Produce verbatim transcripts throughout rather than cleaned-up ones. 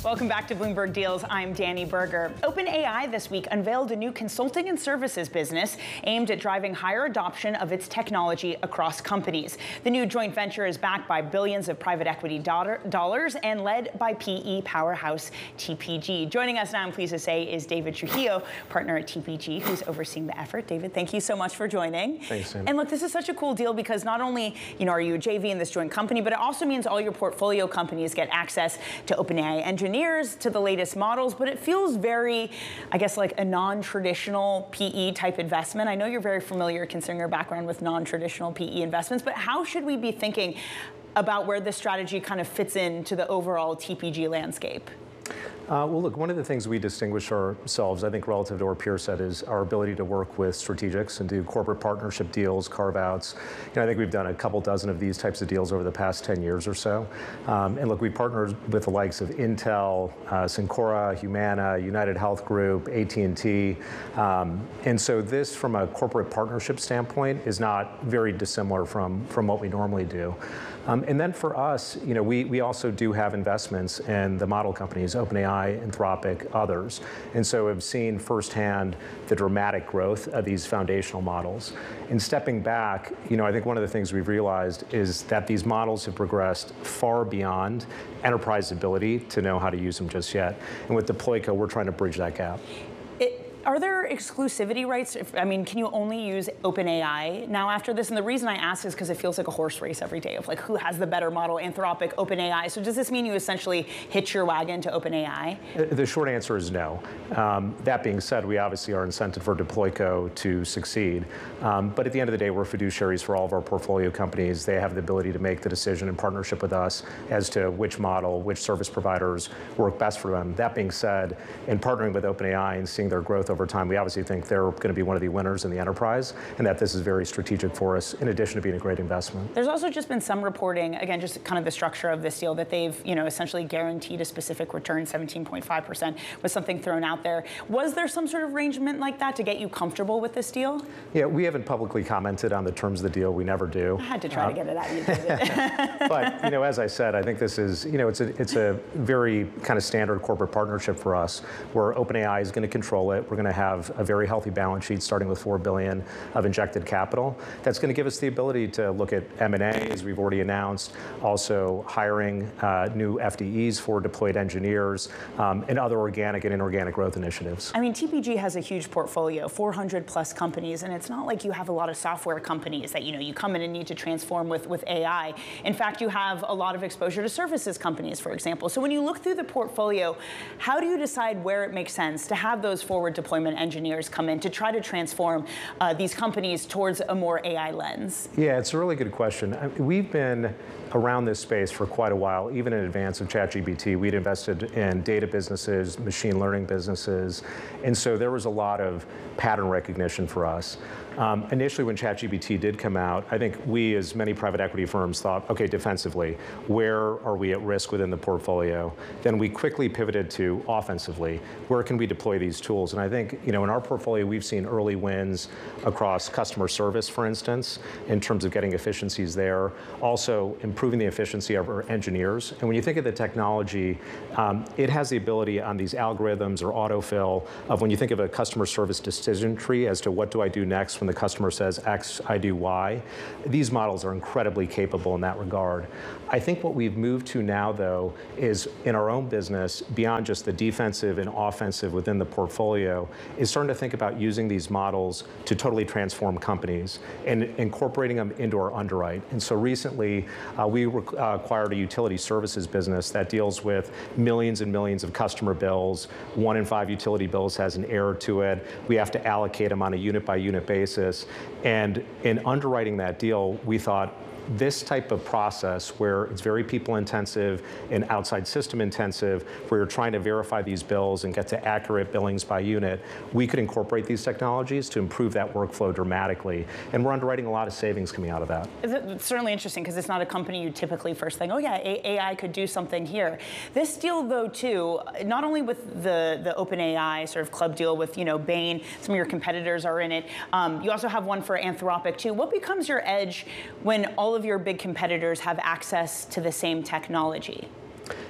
Welcome back to Bloomberg Deals. I'm Danny Berger. OpenAI this week unveiled a new consulting and services business aimed at driving higher adoption of its technology across companies. The new joint venture is backed by billions of private equity dollars and led by P E powerhouse T P G. Joining us now, I'm pleased to say, is David Trujillo, partner at T P G, who's overseeing the effort. David, thank you so much for joining. Thanks, Sam. And look, this is such a cool deal because not only, you know, are you a J V in this joint company, but it also means all your portfolio companies get access to OpenAI engineers, to the latest models, but it feels very, I guess, like a non-traditional P E type investment. I know you're very familiar, considering your background, with non-traditional P E investments, but how should we be thinking about where this strategy kind of fits into the overall T P G landscape? Uh, well, look, one of the things we distinguish ourselves, I think, relative to our peer set is our ability to work with strategics and do corporate partnership deals, carve-outs. You know, I think we've done a couple dozen of these types of deals over the past ten years or so. Um, and look, we partnered with the likes of Intel, uh, Syncora, Humana, United Health Group, A T and T. Um, and so this, from a corporate partnership standpoint, is not very dissimilar from, from what we normally do. Um, and then for us, you know, we, we also do have investments in the model companies, OpenAI, Anthropic, others. And so we've seen firsthand the dramatic growth of these foundational models. In stepping back, you know, I think one of the things we've realized is that these models have progressed far beyond enterprise ability to know how to use them just yet. And with Deployco, we're trying to bridge that gap. It Are there exclusivity rights? If, I mean, can you only use OpenAI now after this? And the reason I ask is because it feels like a horse race every day of like who has the better model, Anthropic, OpenAI. So does this mean you essentially hitch your wagon to OpenAI? The short answer is no. Um, that being said, we obviously are incented for Deployco to succeed. Um, but at the end of the day, we're fiduciaries for all of our portfolio companies. They have the ability to make the decision in partnership with us as to which model, which service providers work best for them. That being said, in partnering with OpenAI and seeing their growth over time, we obviously think they're going to be one of the winners in the enterprise, and that this is very strategic for us, in addition to being a great investment. There's also just been some reporting, again, just kind of the structure of this deal, that they've, you know, essentially guaranteed a specific return, seventeen point five percent was something thrown out there. Was there some sort of arrangement like that to get you comfortable with this deal? Yeah, we haven't publicly commented on the terms of the deal. We never do. I had to try uh, to get it out of you, David. But, you know, as I said, I think this is, you know, it's a, it's a very kind of standard corporate partnership for us, where OpenAI is going to control it. We're going to have a very healthy balance sheet, starting with four billion dollars of injected capital. That's going to give us the ability to look at M and A, as we've already announced, also hiring uh, new F D Es for deployed engineers, um, and other organic and inorganic growth initiatives. I mean, T P G has a huge portfolio, four hundred plus companies, and it's not like you have a lot of software companies that, you know, you come in and need to transform with, with A I. In fact, you have a lot of exposure to services companies, for example. So when you look through the portfolio, how do you decide where it makes sense to have those forward deployment engineers come in to try to transform uh, these companies towards a more A I lens? Yeah, it's a really good question. We've been around this space for quite a while, even in advance of ChatGPT. We'd invested in data businesses, machine learning businesses, and so there was a lot of pattern recognition for us. Um, initially, when ChatGPT did come out, I think we, as many private equity firms, thought, okay, defensively, where are we at risk within the portfolio? Then we quickly pivoted to offensively, where can we deploy these tools? And I think, you know, in our portfolio, we've seen early wins across customer service, for instance, in terms of getting efficiencies there, also improving the efficiency of our engineers. And when you think of the technology, um, it has the ability on these algorithms or autofill of, when you think of a customer service decision tree as to what do I do next when the customer says X, I do Y. These models are incredibly capable in that regard. I think what we've moved to now, though, is in our own business, beyond just the defensive and offensive within the portfolio, is starting to think about using these models to totally transform companies and incorporating them into our underwrite. And so recently, uh, we uh, acquired a utility services business that deals with millions and millions of customer bills. One in five utility bills has an error to it. We have to allocate them on a unit-by-unit basis. And in underwriting that deal, we thought, this type of process where it's very people intensive and outside system intensive, where you're trying to verify these bills and get to accurate billings by unit, we could incorporate these technologies to improve that workflow dramatically. And we're underwriting a lot of savings coming out of that. It's certainly interesting because it's not a company you typically first think, oh yeah, A I could do something here. This deal, though, too, not only with the, the OpenAI sort of club deal with, you know, Bain, some of your competitors are in it, um, you also have one for Anthropic, too. What becomes your edge when all of your big competitors have access to the same technology?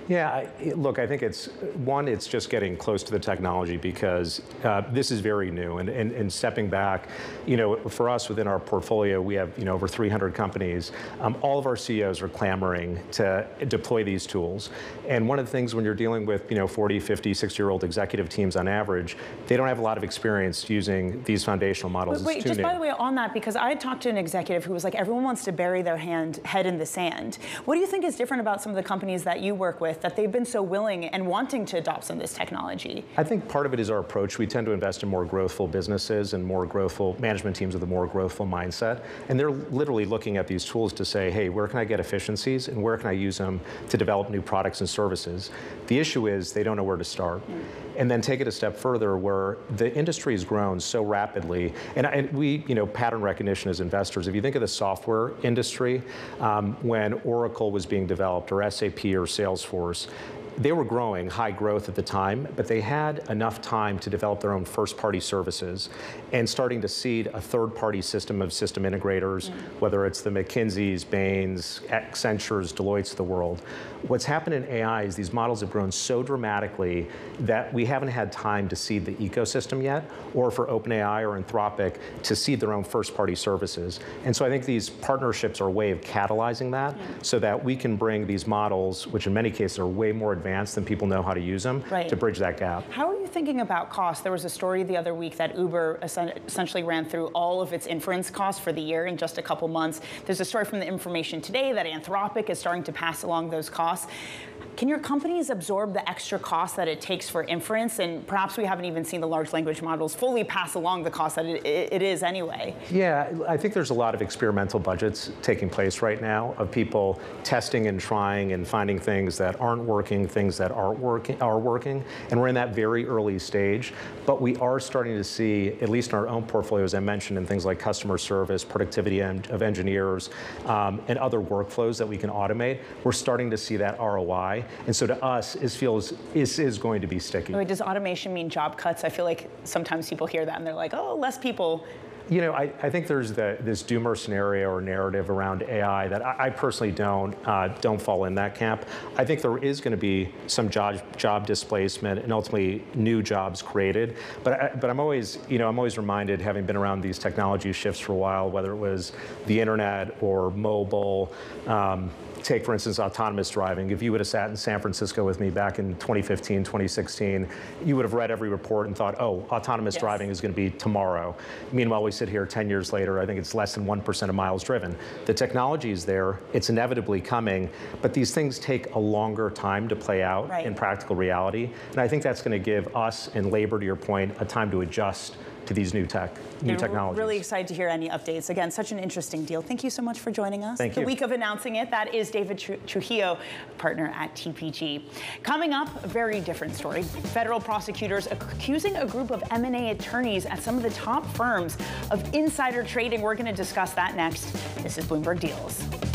Yeah, I, look, I think it's, one, it's just getting close to the technology because uh, this is very new. And, and, and stepping back, you know, for us within our portfolio, we have, you know, over three hundred companies. Um, all of our C E Os are clamoring to deploy these tools. And one of the things when you're dealing with, you know, forty, fifty, sixty-year-old executive teams on average, they don't have a lot of experience using these foundational models. Wait, it's just too by new. the way, on that, because I talked to an executive who was like, everyone wants to bury their hand, head in the sand. What do you think is different about some of the companies that you work with that they've been so willing and wanting to adopt some of this technology? I think part of it is our approach. We tend to invest in more growthful businesses and more growthful management teams with a more growthful mindset. And they're literally looking at these tools to say, hey, where can I get efficiencies and where can I use them to develop new products and services? The issue is they don't know where to start. Mm. And then take it a step further where the industry has grown so rapidly. And, and we, you know, pattern recognition as investors, if you think of the software industry, um, when Oracle was being developed or S A P or Salesforce, they were growing, high growth at the time, but they had enough time to develop their own first-party services and starting to seed a third-party system of system integrators, mm. whether it's the McKinseys, Bains, Accentures, Deloittes of the world. What's happened in A I is these models have grown so dramatically that we haven't had time to seed the ecosystem yet, or for OpenAI or Anthropic to seed their own first-party services. And so I think these partnerships are a way of catalyzing that, yeah. so that we can bring these models, which in many cases are way more advanced than people know how to use them, right. to bridge that gap. How are you thinking about cost? There was a story the other week that Uber essentially ran through all of its inference costs for the year in just a couple months. There's a story from the Information Today that Anthropic is starting to pass along those costs. Can your companies absorb the extra cost that it takes for inference? And perhaps we haven't even seen the large language models fully pass along the cost that it, it is anyway. Yeah, I think there's a lot of experimental budgets taking place right now of people testing and trying and finding things that aren't working, things that aren't working, are working. And we're in that very early stage. But we are starting to see, at least in our own portfolio, as I mentioned, in things like customer service, productivity of engineers, um, and other workflows that we can automate, we're starting to see that R O I. And so to us, it feels is is going to be sticky. Wait, does automation mean job cuts? I feel like sometimes people hear that and they're like, oh, less people. You know, I, I think there's the, this doomer scenario or narrative around A I that I, I personally don't uh, don't fall in that camp. I think there is going to be some job job displacement and ultimately new jobs created. But I, but I'm always you know I'm always reminded, having been around these technology shifts for a while, whether it was the internet or mobile. Um, Take, for instance, autonomous driving. If you would have sat in San Francisco with me back in twenty fifteen, twenty sixteen, you would have read every report and thought, oh, autonomous yes. driving is going to be tomorrow. Meanwhile, we sit here ten years later, I think it's less than one percent of miles driven. The technology is there, it's inevitably coming, but these things take a longer time to play out right. in practical reality. And I think that's going to give us, and labor, to your point, a time to adjust to these new tech, new and technologies. We're really excited to hear any updates. Again, such an interesting deal. Thank you so much for joining us. Thank the you. week of announcing it, that is David Trujillo, partner at T P G. Coming up, a very different story. Federal prosecutors accusing a group of M and A attorneys at some of the top firms of insider trading. We're going to discuss that next. This is Bloomberg Deals.